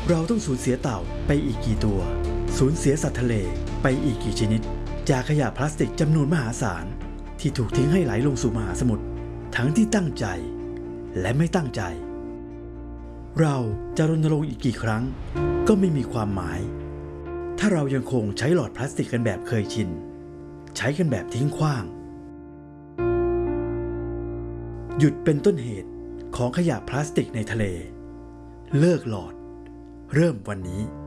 เราต้องสูญเสียเต่าไปอีกกี่ตัวสูญเสียสัตว์ทะเลไปอีกกี่ชนิดจากขยะพลาสติกจำนวนมหาศาลที่ถูกทิ้งให้ไหลลงสู่มหาสมุทรทั้งที่ตั้งใจและไม่ตั้งใจเราจะรณรงค์อีกกี่ครั้งก็ไม่มีความหมายถ้าเรายังคงใช้หลอดพลาสติกกันแบบเคยชินใช้กันแบบทิ้งขว้างหยุดเป็นต้นเหตุของขยะพลาสติกในทะเลเลิกหลอดเริ่มวันนี้